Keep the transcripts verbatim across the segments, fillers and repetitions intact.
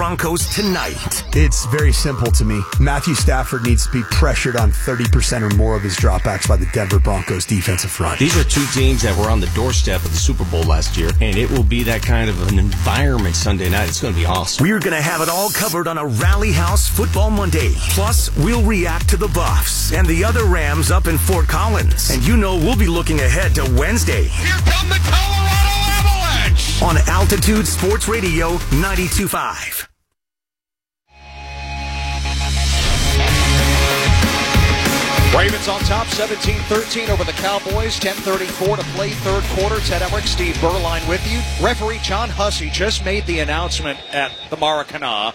Broncos tonight. It's very simple to me. Matthew Stafford needs to be pressured on thirty percent or more of his dropbacks by the Denver Broncos defensive front. These are two teams that were on the doorstep of the Super Bowl last year, and it will be that kind of an environment Sunday night. It's going to be awesome. We're going to have it all covered on a Rally House Football Monday. Plus, we'll react to the Buffs and the other Rams up in Fort Collins. And you know we'll be looking ahead to Wednesday. Here come the Colorado Avalanche! On Altitude Sports Radio ninety-two point five. Ravens on top, seventeen thirteen over the Cowboys. ten thirty-four to play, third quarter. Ted Emmerich, Steve Berline with you. Referee John Hussey just made the announcement at the Maracana.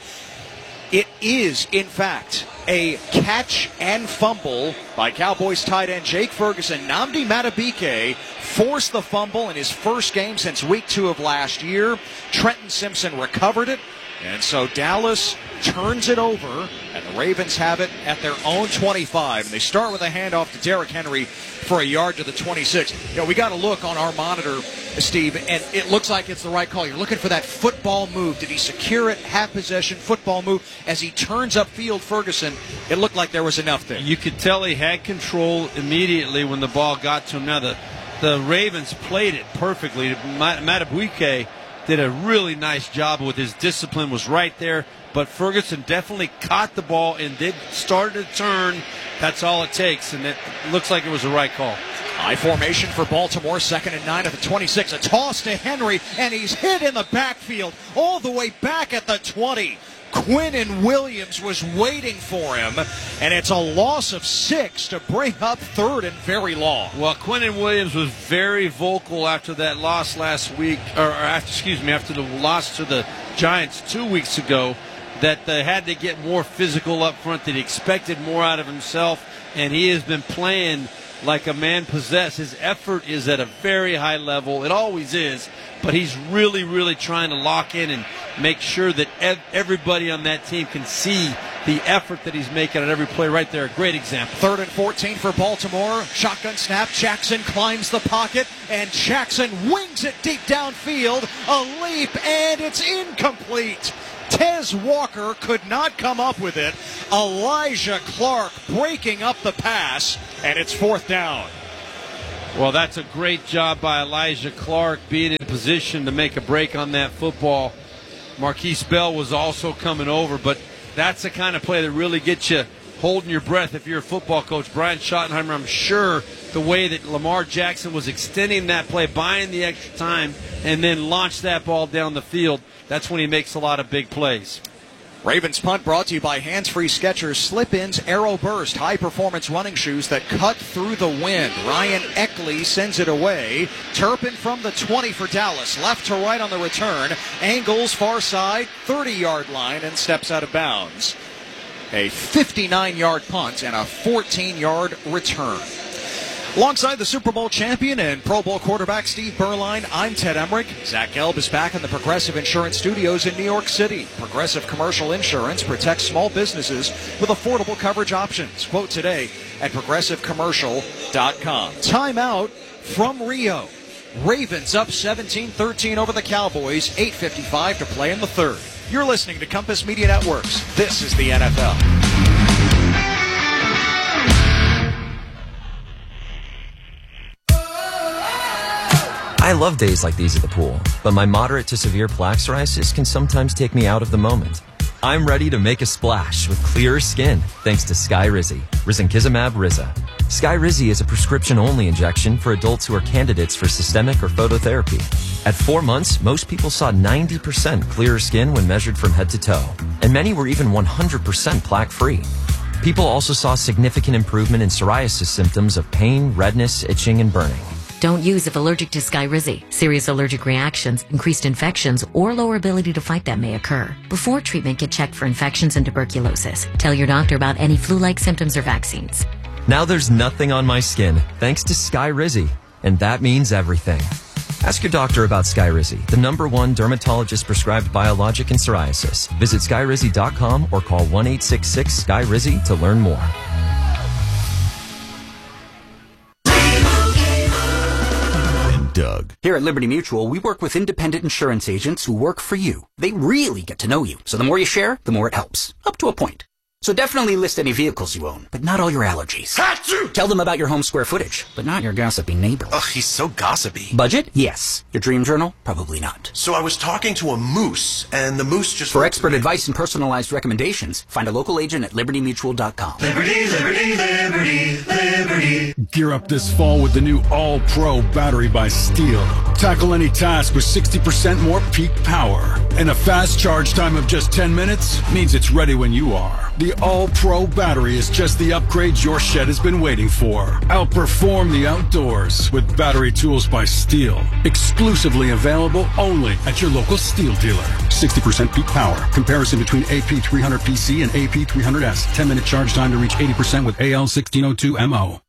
It is, in fact, a catch and fumble by Cowboys tight end Jake Ferguson. Nnamdi Madubuike forced the fumble in his first game since week two of last year. Trenton Simpson recovered it. And so Dallas turns it over, and the Ravens have it at their own twenty-five. And they start with a handoff to Derrick Henry for a yard to the twenty-six. You know, we got to look on our monitor, Steve, and it looks like it's the right call. You're looking for that football move. Did he secure it? Half possession, football move. As he turns upfield, Ferguson, it looked like there was enough there. You could tell he had control immediately when the ball got to him. Now, the, the Ravens played it perfectly. Madubuike did a really nice job with his discipline, was right there. But Ferguson definitely caught the ball and did start to turn. That's all it takes, and it looks like it was the right call. High formation for Baltimore, second and nine at the twenty-six. A toss to Henry, and he's hit in the backfield all the way back at the twenty. Quinnen Williams was waiting for him, and it's a loss of six to bring up third and very long. Well, Quinnen Williams was very vocal after that loss last week, or after, excuse me, after the loss to the Giants two weeks ago, that they had to get more physical up front, that he expected more out of himself, and he has been playing like a man possessed. His effort is at a very high level. It always is, but he's really, really trying to lock in and make sure that ev- everybody on that team can see the effort that he's making on every play right there. A great example. Third and fourteen for Baltimore. Shotgun snap. Jackson climbs the pocket, and Jackson wings it deep downfield. A leap, and it's incomplete. Tez Walker could not come up with it. Elijah Clark breaking up the pass, and it's fourth down. Well, that's a great job by Elijah Clark, being in position to make a break on that football. Marquise Bell was also coming over, but that's the kind of play that really gets you holding your breath if you're a football coach. Brian Schottenheimer, I'm sure the way that Lamar Jackson was extending that play, buying the extra time, and then launched that ball down the field, that's when he makes a lot of big plays. Ravens punt brought to you by Hands Free Skechers Slip-Ins Aero Burst, high-performance running shoes that cut through the wind. Ryan Eckley sends it away. Turpin from the twenty for Dallas, left to right on the return. Angles far side, thirty-yard line, and steps out of bounds. A fifty-nine-yard punt and a fourteen-yard return. Alongside the Super Bowl champion and Pro Bowl quarterback Steve Berline, I'm Ted Emmerich. Zach Gelb is back in the Progressive Insurance Studios in New York City. Progressive Commercial Insurance protects small businesses with affordable coverage options. Quote today at progressive commercial dot com. Timeout from Rio. Ravens up seventeen thirteen over the Cowboys. eight fifty-five to play in the third. You're listening to Compass Media Networks. This is the N F L. I love days like these at the pool, but my moderate to severe plaque psoriasis can sometimes take me out of the moment. I'm ready to make a splash with clearer skin thanks to Skyrizi, Risankizumab Riza. Skyrizi is a prescription-only injection for adults who are candidates for systemic or phototherapy. At four months, most people saw ninety percent clearer skin when measured from head to toe, and many were even one hundred percent plaque-free. People also saw significant improvement in psoriasis symptoms of pain, redness, itching, and burning. Don't use if allergic to Skyrizi. Serious allergic reactions, increased infections, or lower ability to fight them may occur. Before treatment, get checked for infections and tuberculosis. Tell your doctor about any flu-like symptoms or vaccines. Now there's nothing on my skin thanks to Skyrizi, and that means everything. Ask your doctor about Skyrizi, the number one dermatologist-prescribed biologic in psoriasis. Visit skyrizi dot com or call one eight six six S K Y R I Z I to learn more. Doug. Here at Liberty Mutual, we work with independent insurance agents who work for you. They really get to know you, so the more you share, the more it helps. Up to a point. So definitely list any vehicles you own, but not all your allergies. Achoo! Tell them about your home square footage, but not your gossipy neighbor. Ugh, he's so gossipy. Budget? Yes. Your dream journal? Probably not. So I was talking to a moose, and the moose just... For expert advice and personalized recommendations, find a local agent at liberty mutual dot com. Liberty, liberty, liberty, liberty. Gear up this fall with the new All-Pro battery by Steel. Tackle any task with sixty percent more peak power. And a fast charge time of just ten minutes means it's ready when you are. The All-Pro battery is just the upgrade your shed has been waiting for. Outperform the outdoors with battery tools by Steel. Exclusively available only at your local Steel dealer. sixty percent peak power. Comparison between A P three hundred P C and A P three hundred S. ten minute charge time to reach eighty percent with A L sixteen oh two M O.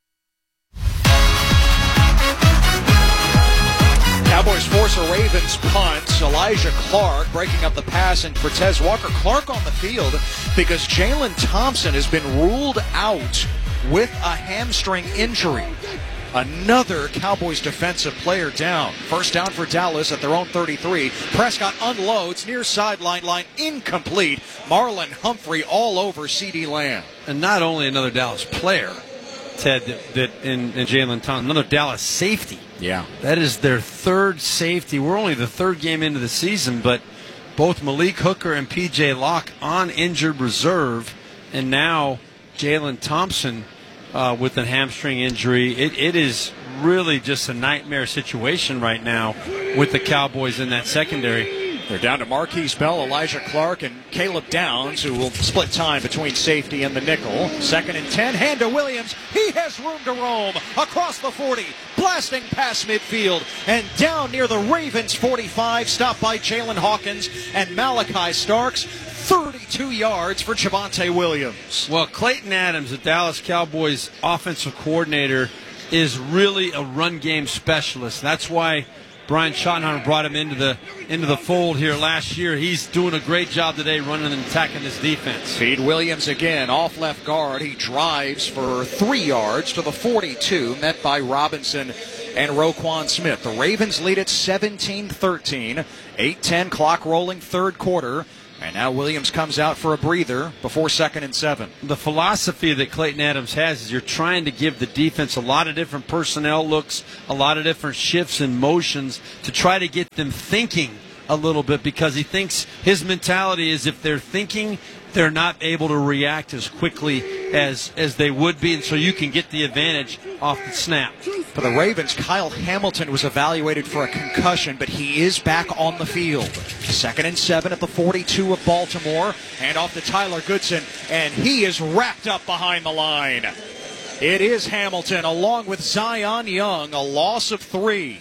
Cowboys force a Ravens punt. Elijah Clark breaking up the pass, and Cortez Walker. Clark on the field because Jalen Thompson has been ruled out with a hamstring injury. Another Cowboys defensive player down. First down for Dallas at their own thirty-three. Prescott unloads near sideline line, incomplete. Marlon Humphrey all over CeeDee Lamb. And not only another Dallas player, Ted, that, that in, in Jalen Thompson, another Dallas safety. Yeah. That is their third safety. We're only the third game into the season, but both Malik Hooker and P J Locke on injured reserve, and now Jalen Thompson uh, with a hamstring injury. It, it is really just a nightmare situation right now with the Cowboys in that secondary. They're down to Marquise Bell, Elijah Clark, and Caleb Downs, who will split time between safety and the nickel. Second and ten, hand to Williams. He has room to roam across the forty, blasting past midfield, and down near the Ravens forty-five, stopped by Jalen Hawkins and Malachi Starks. thirty-two yards for Javonte Williams. Well, Clayton Adams, the Dallas Cowboys offensive coordinator, is really a run game specialist. That's why Brian Schottenheimer brought him into the into the fold here last year. He's doing a great job today running and attacking this defense. Feed Williams again off left guard. He drives for three yards to the forty-two, met by Robinson and Roquan Smith. The Ravens lead at seventeen thirteen. eight ten clock rolling, third quarter. And now Williams comes out for a breather before second and seven. The philosophy that Clayton Adams has is you're trying to give the defense a lot of different personnel looks, a lot of different shifts and motions to try to get them thinking a little bit, because he thinks his mentality is if they're thinking, they're not able to react as quickly as as they would be, and so you can get the advantage off the snap. For the Ravens, Kyle Hamilton was evaluated for a concussion, but he is back on the field. Second and seven at the forty-two of Baltimore. Hand off to Tyler Goodson, and he is wrapped up behind the line. It is Hamilton along with Zion Young, a loss of three.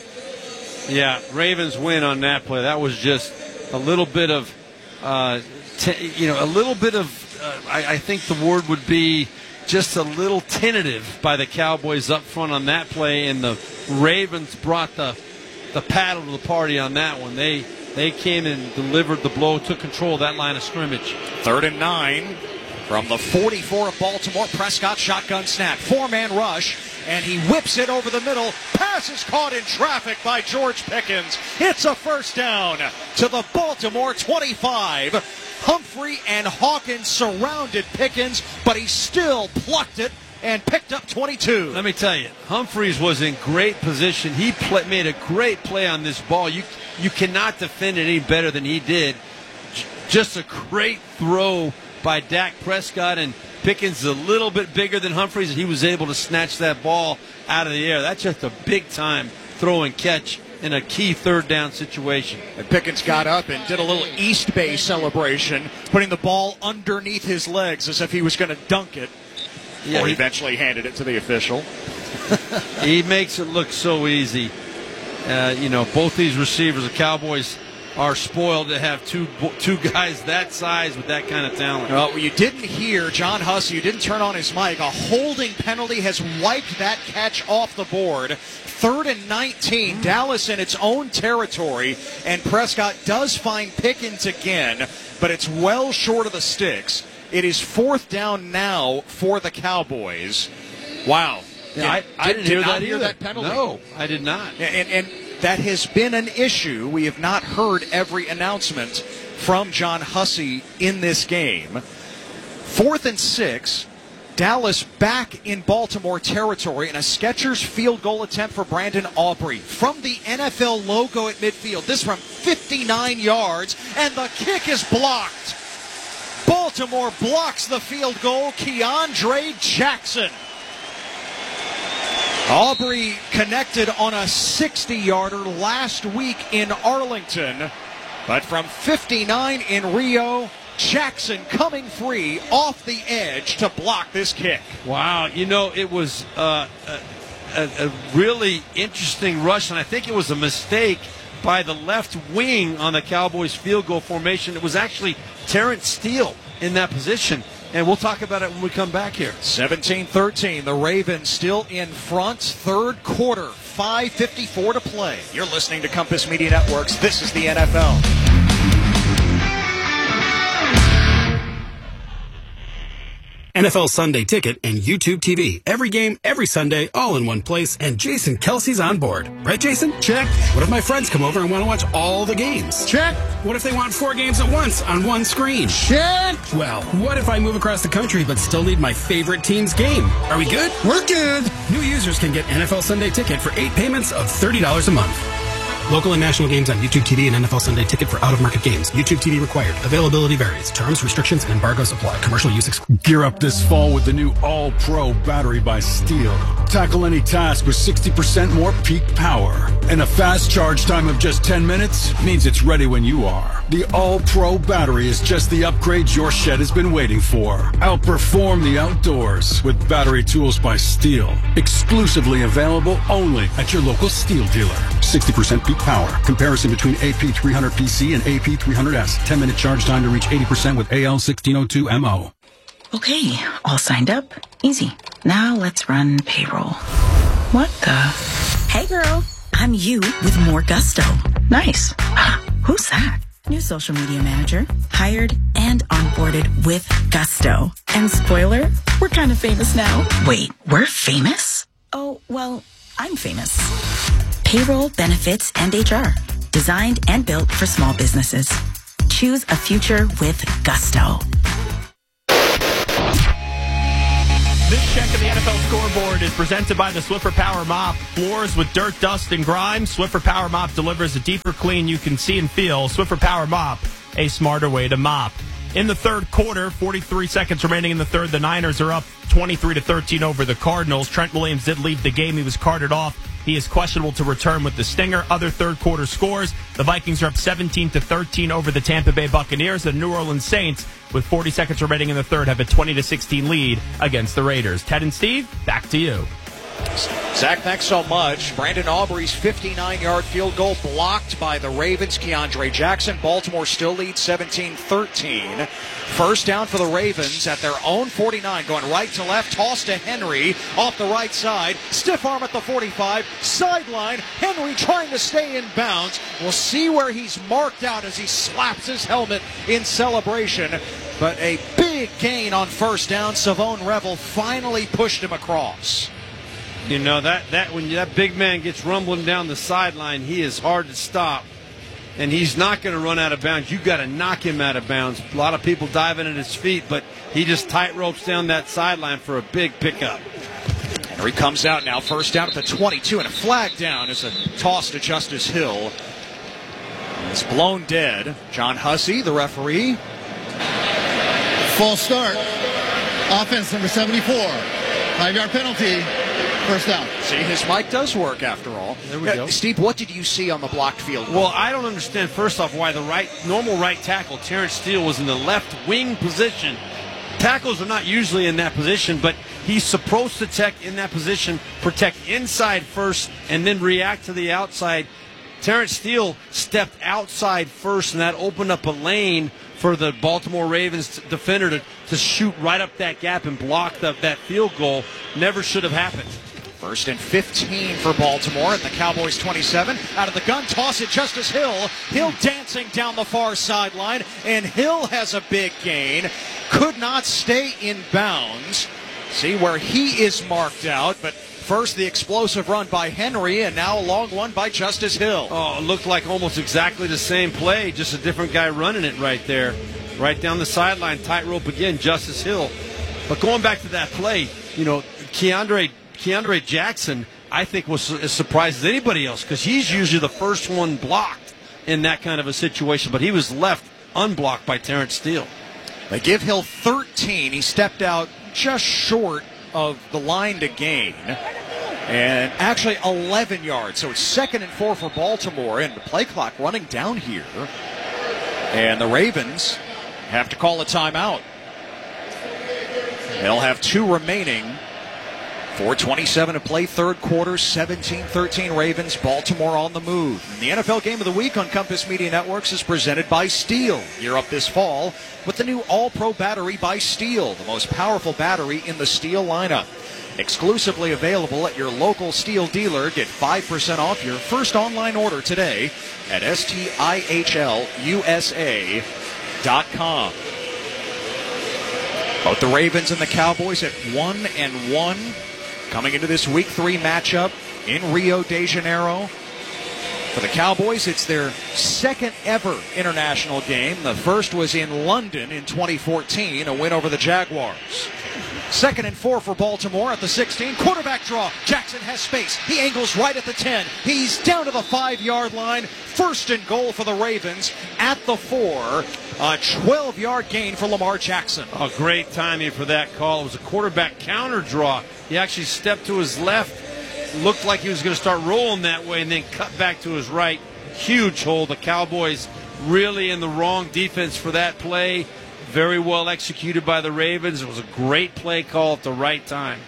Yeah, Ravens win on that play. That was just a little bit of, uh, t- you know, a little bit of, uh, I, I think the word would be just a little tentative by the Cowboys up front on that play, and the Ravens brought the the paddle to the party on that one. They they came and delivered the blow, took control of that line of scrimmage. Third and nine from the forty-four of Baltimore. Prescott shotgun snap, four-man rush, and he whips it over the middle. Pass is caught in traffic by George Pickens. It's a first down to the Baltimore twenty-five. Humphrey and Hawkins surrounded Pickens, but he still plucked it and picked up twenty-two. Let me tell you, Humphreys was in great position. He play, made a great play on this ball. You you cannot defend it any better than he did. Just a great throw by Dak Prescott, and Pickens is a little bit bigger than Humphreys, and he was able to snatch that ball out of the air. That's just a big-time throw and catch in a key third down situation. And Pickens got up and did a little East Bay celebration, putting the ball underneath his legs as if he was going to dunk it. Yeah, or he eventually handed it to the official. He makes it look so easy. Uh, you know, both these receivers, the Cowboys, are spoiled to have two two guys that size with that kind of talent. Well, you didn't hear John Hussey, you didn't turn on his mic. A holding penalty has wiped that catch off the board. Third and nineteen, Dallas in its own territory, and Prescott does find Pickens again, but it's well short of the sticks. It is fourth down now for the Cowboys. Wow. Yeah, I, I didn't did hear not that hear either. that penalty. No, I did not. And, and that has been an issue. We have not heard every announcement from John Hussey in this game. Fourth and six. Dallas back in Baltimore territory, and a Skechers field goal attempt for Brandon Aubrey from the N F L logo at midfield. This from fifty-nine yards, and the kick is blocked. Baltimore blocks the field goal. Keandre Jackson. Aubrey connected on a sixty-yarder last week in Arlington, but from fifty-nine in Rio, Jackson coming free off the edge to block this kick. Wow, you know, it was uh, a, a, a really interesting rush, and I think it was a mistake by the left wing on the Cowboys field goal formation. It was actually Terrence Steele in that position, and we'll talk about it when we come back here. seventeen thirteen, the Ravens still in front, third quarter, five fifty-four to play. You're listening to Compass Media Networks. This is the N F L. N F L Sunday Ticket and YouTube T V. Every game, every Sunday, all in one place, and Jason Kelsey's on board. Right, Jason? Check. What if my friends come over and want to watch all the games? Check. What if they want four games at once on one screen? Check. Well, what if I move across the country but still need my favorite team's game? Are we good? We're good. New users can get N F L Sunday Ticket for eight payments of thirty dollars a month. Local and national games on YouTube T V and N F L Sunday Ticket for out-of-market games. YouTube T V required. Availability varies. Terms, restrictions, and embargoes apply. Commercial use excluded. Gear up this fall with the new All-Pro battery by Steel. Tackle any task with sixty percent more peak power. And a fast charge time of just ten minutes means it's ready when you are. The All-Pro battery is just the upgrade your shed has been waiting for. Outperform the outdoors with battery tools by Steel. Exclusively available only at your local Steel dealer. sixty percent peak power. Comparison between A P three hundred P C and A P three hundred S. ten minute charge time to reach eighty percent with A L sixteen oh two M O. Okay, all signed up. Easy. Now let's run payroll. What the? Hey girl, I'm you with more gusto. Nice. Who's that? New social media manager. Hired and onboarded with gusto. And spoiler, we're kind of famous now. Wait, we're famous? Oh, well, I'm famous. Payroll, benefits, and H R. Designed and built for small businesses. Choose a future with gusto. This check of the N F L scoreboard is presented by the Swiffer Power Mop. Floors with dirt, dust, and grime. Swiffer Power Mop delivers a deeper clean you can see and feel. Swiffer Power Mop, a smarter way to mop. In the third quarter, forty-three seconds remaining in the third, the Niners are up twenty-three to thirteen over the Cardinals. Trent Williams did leave the game. He was carted off. He is questionable to return with the stinger. Other third quarter scores. The Vikings are up seventeen to thirteen over the Tampa Bay Buccaneers. The New Orleans Saints, with forty seconds remaining in the third, have a twenty to sixteen lead against the Raiders. Ted and Steve, back to you. Zach, thanks so much. Brandon Aubrey's fifty-nine-yard field goal blocked by the Ravens. Keandre Jackson. Baltimore still leads seventeen thirteen. First down for the Ravens at their own forty-nine. Going right to left. Toss to Henry off the right side. Stiff arm at the forty-five. Sideline. Henry trying to stay in bounds. We'll see where he's marked out as he slaps his helmet in celebration. But a big gain on first down. Savone Revel finally pushed him across. You know, that, that when that big man gets rumbling down the sideline, he is hard to stop. And he's not going to run out of bounds. You've got to knock him out of bounds. A lot of people diving at his feet, but he just tight ropes down that sideline for a big pickup. Henry comes out now, first down at the twenty-two, and a flag down is a toss to Justice Hill. It's blown dead. John Hussey, the referee. False start. Offense number seventy-four. Five-yard penalty. First down. See, his mic does work after all. There we uh, go. Steve, what did you see on the blocked field? Well, I don't understand, first off, why the right normal right tackle, Terrence Steele, was in the left wing position. Tackles are not usually in that position, but he's supposed to protect in that position, protect inside first, and then react to the outside. Terrence Steele stepped outside first, and that opened up a lane for the Baltimore Ravens defender to, to shoot right up that gap and block the, that field goal. Never should have happened. First and fifteen for Baltimore at the Cowboys twenty-seven. Out of the gun, toss it, Justice Hill. Hill dancing down the far sideline, and Hill has a big gain. Could not stay in bounds. see where he is marked out, but first the explosive run by Henry, and now a long one by Justice Hill. Oh, it looked like almost exactly the same play, just a different guy running it right there. Right down the sideline, tightrope again, Justice Hill. But going back to that play, you know, Keandre, Keandre Jackson, I think, was as surprised as anybody else because he's usually the first one blocked in that kind of a situation, but he was left unblocked by Terrence Steele. They give Hill thirteen. He stepped out just short of the line to gain. And actually eleven yards. So it's second and four for Baltimore, and the play clock running down here. And the Ravens have to call a timeout. They'll have two remaining. four twenty-seven to play, third quarter, seventeen thirteen Ravens, Baltimore on the move. And the N F L Game of the Week on Compass Media Networks is presented by Steel. Gear up this fall with the new All-Pro battery by Steel, the most powerful battery in the Steel lineup. Exclusively available at your local Steel dealer. Get five percent off your first online order today at S T I H L U S A dot com. Both the Ravens and the Cowboys at one and one. Coming into this week three matchup in Rio de Janeiro. For the Cowboys, it's their second ever international game. The first was in London in twenty fourteen, a win over the Jaguars. Second and four for Baltimore at the sixteen. Quarterback draw. Jackson has space. He angles right at the ten. He's down to the five-yard line. First and goal for the Ravens at the four. A twelve-yard gain for Lamar Jackson. Oh, great timing for that call. It was a quarterback counter draw. He actually stepped to his left, looked like he was going to start rolling that way, and then cut back to his right. Huge hole. The Cowboys really in the wrong defense for that play. Very well executed by the Ravens. It was a great play call at the right time.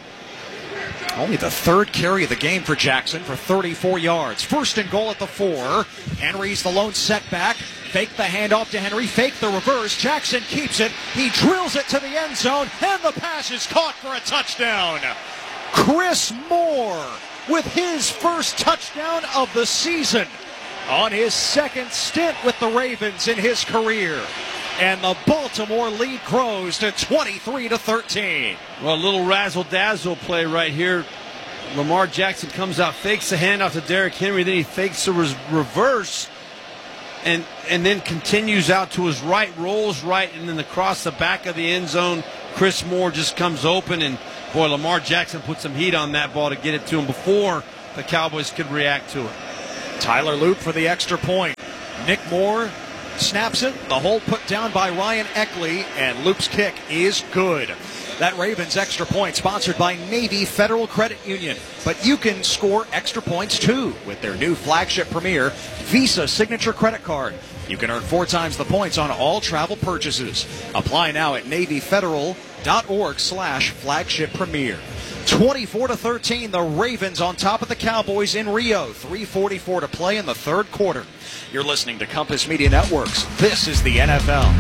Only the third carry of the game for Jackson for thirty-four yards. First and goal at the four. Henry's the lone setback. Fake the handoff to Henry. Fake the reverse. Jackson keeps it. He drills it to the end zone. And the pass is caught for a touchdown. Chris Moore with his first touchdown of the season on his second stint with the Ravens in his career. And the Baltimore lead grows to twenty-three to thirteen. Well, a little razzle-dazzle play right here. Lamar Jackson comes out, fakes the handoff to Derrick Henry, then he fakes the res- reverse, and and then continues out to his right, rolls right, and then across the back of the end zone, Chris Moore just comes open, and boy, Lamar Jackson put some heat on that ball to get it to him before the Cowboys could react to it. Tyler Loop for the extra point. Nick Moore snaps it. The hole put down by Ryan Eckley, and Loop's kick is good. That Ravens extra point sponsored by Navy Federal Credit Union. But you can score extra points too with their new flagship premier Visa Signature Credit Card. You can earn four times the points on all travel purchases. Apply now at NavyFederal.org slash flagship premier. twenty-four to thirteen, the Ravens on top of the Cowboys in Rio. three forty-four to play in the third quarter. You're listening to Compass Media Networks. This is the N F L.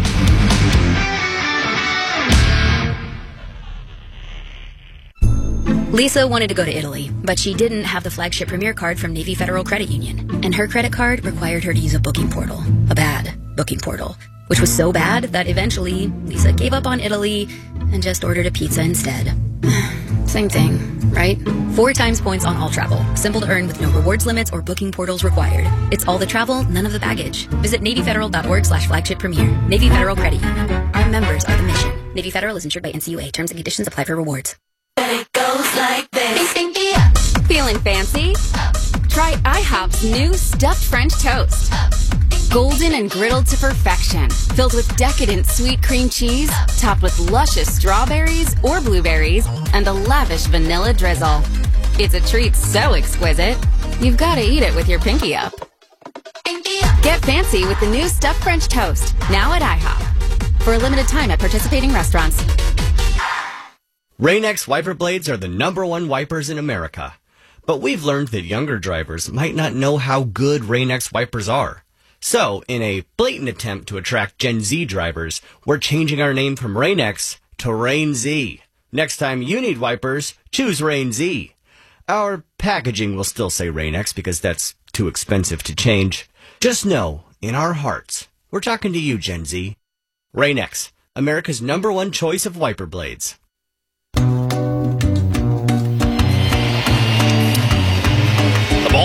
Lisa wanted to go to Italy, but she didn't have the flagship Premier card from Navy Federal Credit Union. And her credit card required her to use a booking portal. A bad booking portal. Which was so bad that eventually Lisa gave up on Italy and just ordered a pizza instead. Same thing, right? Four times points on all travel. Simple to earn with no rewards limits or booking portals required. It's all the travel, none of the baggage. Visit NavyFederal.org slash flagship premier. Navy Federal Credit Union. Our members are the mission. Navy Federal is insured by N C U A. Terms and conditions apply for rewards. It goes like this. Feeling fancy? Try IHOP's new stuffed French toast. Golden and griddled to perfection. Filled with decadent sweet cream cheese, topped with luscious strawberries or blueberries, and a lavish vanilla drizzle. It's a treat so exquisite, you've got to eat it with your pinky up. Get fancy with the new stuffed French toast, now at IHOP. For a limited time at participating restaurants. Rain-X wiper blades are the number one wipers in America. But we've learned that younger drivers might not know how good Rain-X wipers are. So, in a blatant attempt to attract Gen Z drivers, we're changing our name from Rain-X to Rain-Z. Next time you need wipers, choose Rain-Z. Our packaging will still say Rain-X because that's too expensive to change. Just know, in our hearts, we're talking to you, Gen Z. Rain-X, America's number one choice of wiper blades.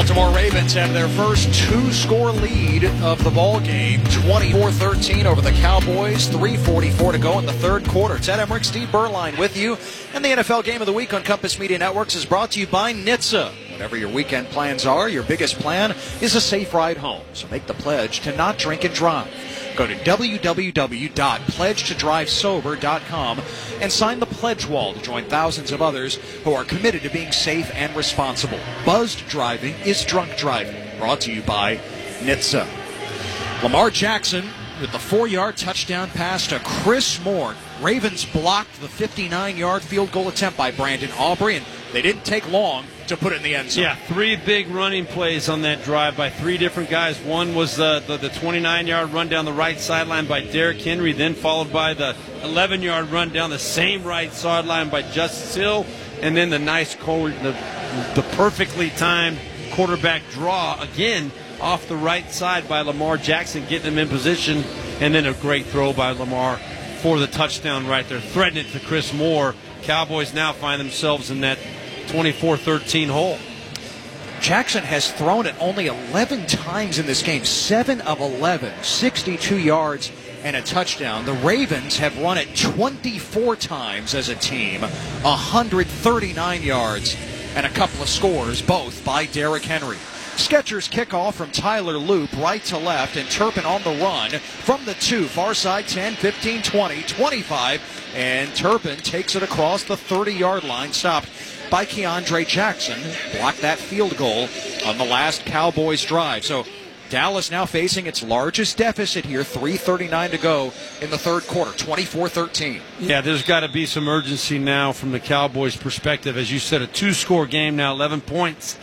Baltimore Ravens have their first two-score lead of the ball game, twenty-four thirteen over the Cowboys, three forty-four to go in the third quarter. Ted Emmerich, Steve Berline with you. And the N F L Game of the Week on Compass Media Networks is brought to you by N H T S A. Whatever your weekend plans are, your biggest plan is a safe ride home. So make the pledge to not drink and drive. Go to w w w dot pledge to drive sober dot com and sign the pledge wall to join thousands of others who are committed to being safe and responsible. Buzzed driving is drunk driving. Brought to you by N H T S A. Lamar Jackson with the four-yard touchdown pass to Chris Moore. Ravens blocked the fifty-nine-yard field goal attempt by Brandon Aubrey, and they didn't take long to put it in the end zone. Yeah, three big running plays on that drive by three different guys. One was the the, the twenty-nine-yard run down the right sideline by Derrick Henry, then followed by the eleven-yard run down the same right sideline by Justice Hill, and then the nice, cold, the, the perfectly timed quarterback draw again off the right side by Lamar Jackson, getting him in position, and then a great throw by Lamar for the touchdown right there, threatening it to Chris Moore. Cowboys now find themselves in that twenty-four thirteen hole. Jackson has thrown it only eleven times in this game, seven of eleven, sixty-two yards and a touchdown. The Ravens have run it twenty-four times as a team, one hundred thirty-nine yards and a couple of scores, both by Derrick Henry. Skechers kickoff from Tyler Loop, right to left, and Turpin on the run from the two, far side ten, fifteen, twenty, twenty-five, and Turpin takes it across the thirty-yard line, stopped by Keandre Jackson, blocked that field goal on the last Cowboys drive. So Dallas now facing its largest deficit here, three thirty-nine to go in the third quarter, twenty-four thirteen. Yeah, there's got to be some urgency now from the Cowboys' perspective. As you said, a two-score game now, eleven points.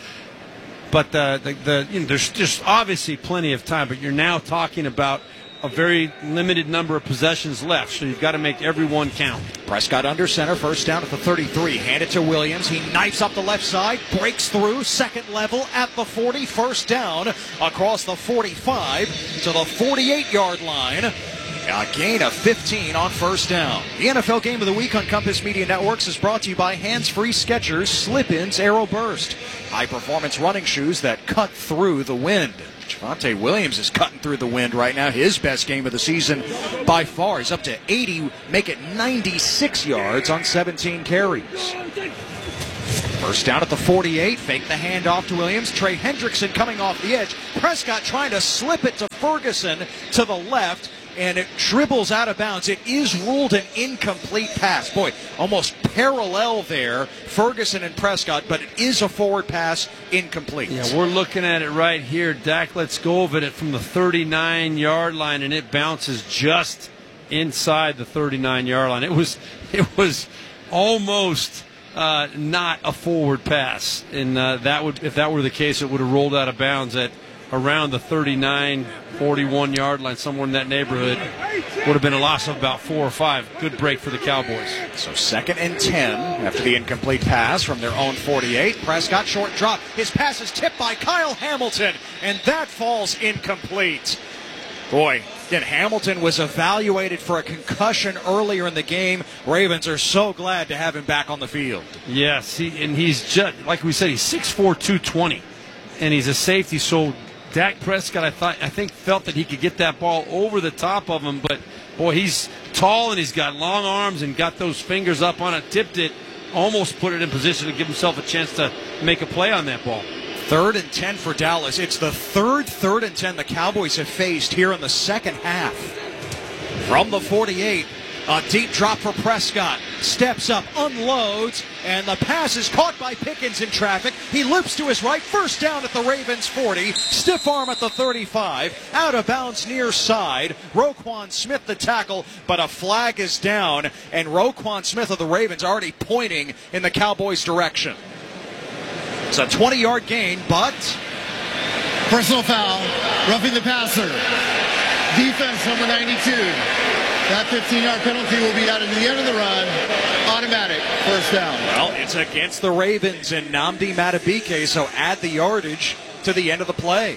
But the, the, the you know, there's just obviously plenty of time, but you're now talking about a very limited number of possessions left, so you've got to make every one count. Prescott under center, first down at the thirty-three. Hand it to Williams. He knifes up the left side, breaks through, second level at the forty, first down across the forty-five to the forty-eight-yard line. A gain of fifteen on first down. The N F L Game of the Week on Compass Media Networks is brought to you by Hands-Free Skechers Slip-Ins Aero Burst. High-performance running shoes that cut through the wind. Javonte Williams is cutting through the wind right now. His best game of the season by far. He's up to eighty, make it ninety-six yards on seventeen carries. First down at the forty-eight. Fake the handoff to Williams. Trey Hendrickson coming off the edge. Prescott trying to slip it to Ferguson to the left, and it dribbles out of bounds. It is ruled an incomplete pass. Boy, almost parallel there, Ferguson and Prescott, but it is a forward pass, incomplete. Yeah, we're looking at it right here. Dak lets go of it from the thirty-nine-yard line, and it bounces just inside the thirty-nine-yard line. It was, it was almost uh, not a forward pass, and uh, that would, if that were the case, it would have rolled out of bounds at around the thirty-nine, forty-one-yard line, somewhere in that neighborhood. Would have been a loss of about four or five. Good break for the Cowboys. So second and ten after the incomplete pass from their own forty-eight. Prescott short drop. His pass is tipped by Kyle Hamilton, and that falls incomplete. Boy, again, Hamilton was evaluated for a concussion earlier in the game. Ravens are so glad to have him back on the field. Yes, he, and he's just, like we said, he's six four, two twenty, and he's a safety, so Dak Prescott, I thought, I think, felt that he could get that ball over the top of him, but boy, he's tall and he's got long arms and got those fingers up on it, tipped it, almost put it in position to give himself a chance to make a play on that ball. Third and ten for Dallas. It's the third third and ten the Cowboys have faced here in the second half. From the forty-eight, a deep drop for Prescott. Steps up, unloads, and the pass is caught by Pickens in traffic. He loops to his right, first down at the Ravens forty. Stiff arm at the thirty-five. Out of bounds near side. Roquan Smith the tackle, but a flag is down, and Roquan Smith of the Ravens already pointing in the Cowboys' direction. It's a twenty-yard gain, but personal foul, roughing the passer. Defense number ninety-two. That fifteen-yard penalty will be added to the end of the run. Automatic first down. Well, it's against the Ravens and Nnamdi Madubuike, so add the yardage to the end of the play.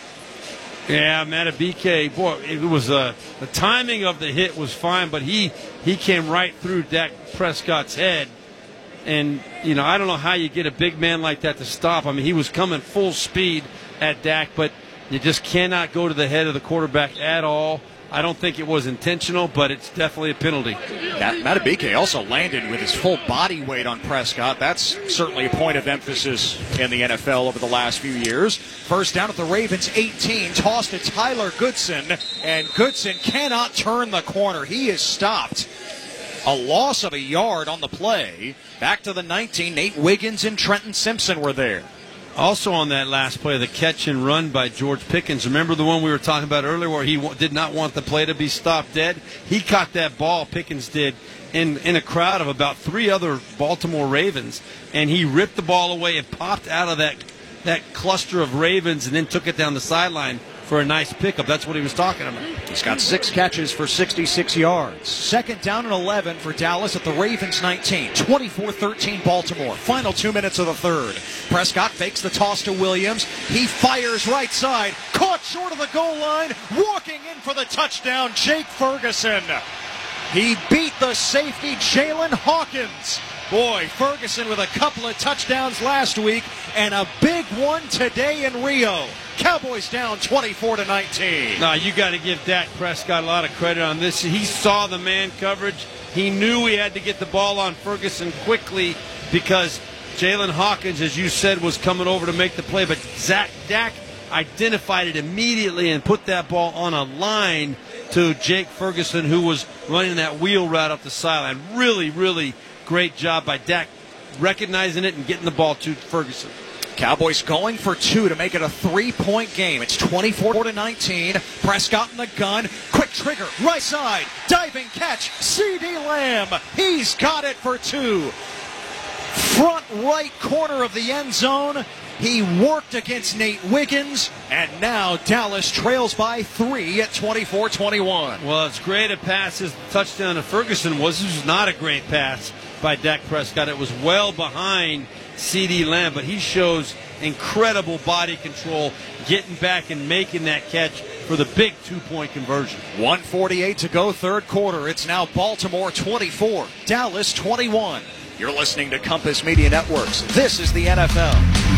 Yeah, Madubuike, boy, it was uh, the timing of the hit was fine, but he he came right through Dak Prescott's head And, you know, I don't know how you get a big man like that to stop. I mean, he was coming full speed at Dak, but you just cannot go to the head of the quarterback at all. I don't think it was intentional, but it's definitely a penalty. Matt Madubuike also landed with his full body weight on Prescott. That's certainly a point of emphasis in the N F L over the last few years. First down at the Ravens eighteen, tossed to Tyler Goodson, and Goodson cannot turn the corner. He is stopped. A loss of a yard on the play. Back to the nineteen, Nate Wiggins and Trenton Simpson were there. Also on that last play, the catch and run by George Pickens. Remember the one we were talking about earlier where he w- did not want the play to be stopped dead? He caught that ball, Pickens did, in, in a crowd of about three other Baltimore Ravens, and he ripped the ball away and popped out of that, that cluster of Ravens and then took it down the sideline for a nice pickup. That's what he was talking about. He's got six catches for sixty-six yards. Second down and eleven for Dallas at the Ravens nineteen. twenty-four thirteen Baltimore. Final two minutes of the third. Prescott fakes the toss to Williams. He fires right side. Caught short of the goal line. Walking in for the touchdown, Jake Ferguson. He beat the safety, Jalen Hawkins. Boy, Ferguson with a couple of touchdowns last week and a big one today in Rio. Cowboys down twenty-four to nineteen. Now, you got to give Dak Prescott a lot of credit on this. He saw the man coverage. He knew he had to get the ball on Ferguson quickly because Jalen Hawkins, as you said, was coming over to make the play. But Zach Dak identified it immediately and put that ball on a line to Jake Ferguson, who was running that wheel route up the sideline. Really, really great job by Dak recognizing it and getting the ball to Ferguson. Cowboys going for two to make it a three-point game. It's twenty-four to nineteen. Prescott in the gun. Quick trigger. Right side. Diving catch. CeeDee Lamb. He's got it for two. Front right corner of the end zone. He worked against Nate Wiggins, and now Dallas trails by three at twenty-four twenty-one. Well, as great a pass as the touchdown to Ferguson was, this was not a great pass by Dak Prescott. It was well behind CeeDee Lamb, but he shows incredible body control, getting back and making that catch for the big two-point conversion. one forty-eight to go, third quarter. It's now Baltimore twenty-four, Dallas twenty-one. You're listening to Compass Media Networks. This is the N F L.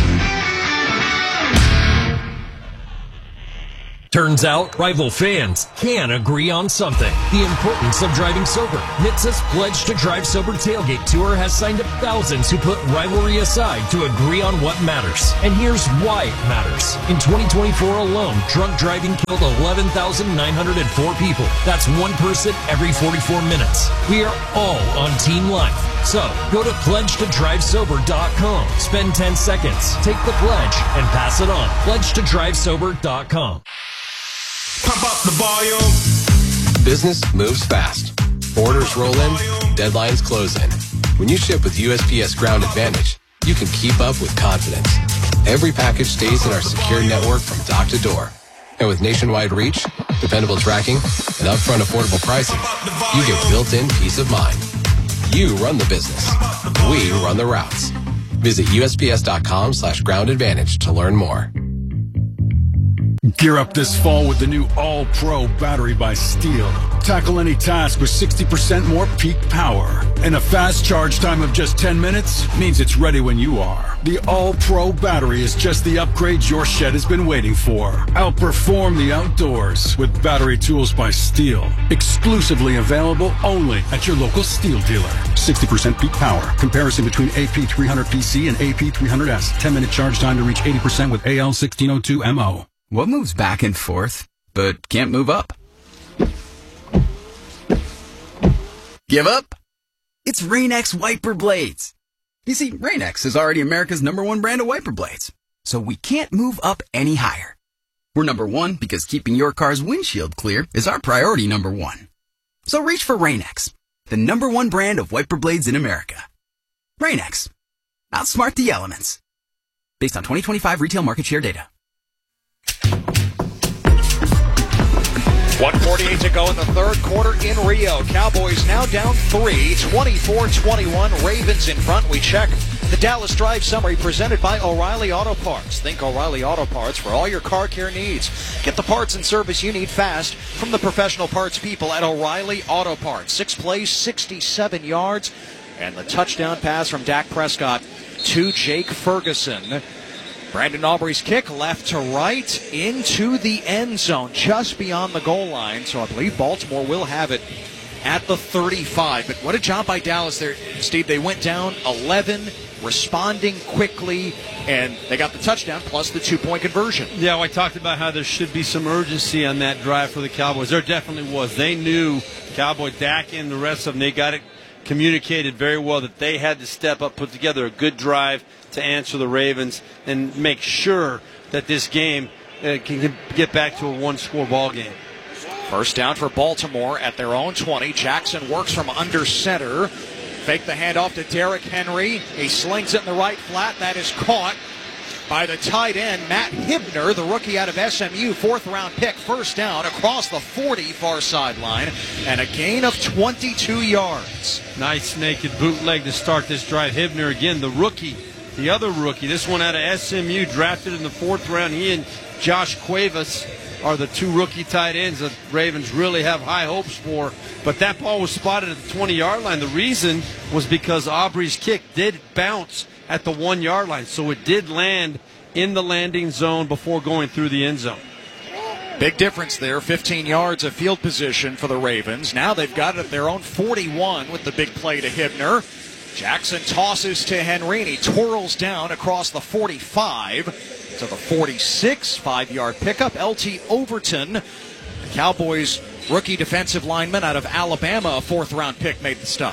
Turns out, rival fans can agree on something. The importance of driving sober. N H T S A's Pledge to Drive Sober Tailgate Tour has signed up thousands who put rivalry aside to agree on what matters. And here's why it matters. In twenty twenty-four alone, drunk driving killed eleven thousand nine hundred four people. That's one person every forty-four minutes. We are all on Team Life. So, go to pledge to drive sober dot com. Spend ten seconds, take the pledge, and pass it on. pledge to drive sober dot com. Pump up the volume. Business moves fast. Orders roll in, deadlines close in. When you ship with U S P S Ground Advantage, you can keep up with confidence. Every package stays in our secure network from dock to door. And with nationwide reach, dependable tracking, and upfront affordable pricing, you get built-in peace of mind. You run the business. We run the routes. Visit U S P S dot com slash ground advantage to learn more. Gear up this fall with the new All-Pro battery by Steel. Tackle any task with sixty percent more peak power. And a fast charge time of just ten minutes means it's ready when you are. The All-Pro battery is just the upgrade your shed has been waiting for. Outperform the outdoors with battery tools by Steel. Exclusively available only at your local Steel dealer. sixty percent peak power. Comparison between A P three hundred P C and A P three hundred S. ten minute charge time to reach eighty percent with A L sixteen oh two M O. What moves back and forth, but can't move up? Give up? It's Rain-X wiper blades. You see, Rain-X is already America's number one brand of wiper blades, so we can't move up any higher. We're number one because keeping your car's windshield clear is our priority number one. So reach for Rain-X, the number one brand of wiper blades in America. Rain-X. Outsmart the elements. Based on twenty twenty-five retail market share data. one forty-eight to go in the third quarter in Rio. Cowboys now down three, twenty-four twenty-one. Ravens in front. We check the Dallas Drive Summary presented by O'Reilly Auto Parts. Think O'Reilly Auto Parts for all your car care needs. Get the parts and service you need fast from the professional parts people at O'Reilly Auto Parts. Six plays, sixty-seven yards. And the touchdown pass from Dak Prescott to Jake Ferguson. Brandon Aubrey's kick left to right into the end zone, just beyond the goal line. So I believe Baltimore will have it at the thirty-five. But what a job by Dallas there, Steve. They went down eleven, responding quickly, and they got the touchdown plus the two-point conversion. Yeah, well, I talked about how there should be some urgency on that drive for the Cowboys. There definitely was. They knew Cowboy, Dak, and the rest of them, they got it communicated very well that they had to step up, put together a good drive to answer the Ravens and make sure that this game uh, can get back to a one-score ball game. First down for Baltimore at their own twenty. Jackson works from under center. Fake the handoff to Derrick Henry. He slings it in the right flat. That is caught by the tight end, Matt Hibner, the rookie out of S M U. Fourth round pick. First down across the forty, far sideline. And a gain of twenty-two yards. Nice naked bootleg to start this drive. Hibner again, the rookie. The other rookie, this one out of S M U, drafted in the fourth round. He and Josh Cuevas are the two rookie tight ends that Ravens really have high hopes for. But that ball was spotted at the twenty-yard line. The reason was because Aubrey's kick did bounce at the one-yard line, so it did land in the landing zone before going through the end zone. Big difference there, fifteen yards of field position for the Ravens. Now they've got it at their own forty-one with the big play to Hibner. Jackson tosses to Henry, and he twirls down across the forty-five to the forty-six, five-yard pickup. L T Overton, the Cowboys' rookie defensive lineman out of Alabama, a fourth-round pick, made the stop.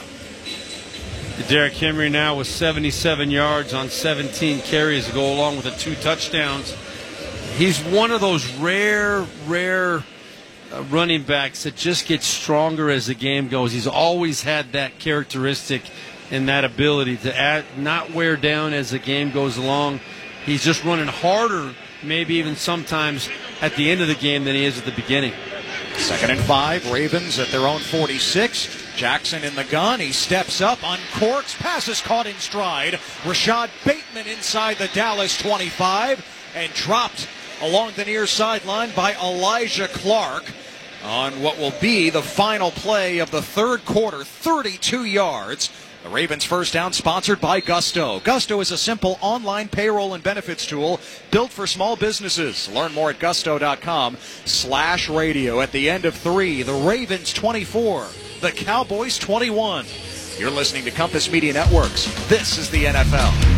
Derrick Henry now with seventy-seven yards on seventeen carries to go along with the two touchdowns. He's one of those rare, rare uh, running backs that just gets stronger as the game goes. He's always had that characteristic and that ability to add, not wear down as the game goes along. He's just running harder, maybe even sometimes at the end of the game than he is at the beginning. Second and five, Ravens at their own forty-six. Jackson in the gun. He steps up, uncorks, pass is caught in stride. Rashad Bateman inside the Dallas twenty-five and dropped along the near sideline by Elijah Clark on what will be the final play of the third quarter, thirty-two yards. The Ravens first down sponsored by Gusto. Gusto is a simple online payroll and benefits tool built for small businesses. Learn more at gusto.com slash radio. At the end of three, the Ravens twenty-four, the Cowboys twenty-one. You're listening to Compass Media Networks. This is the N F L.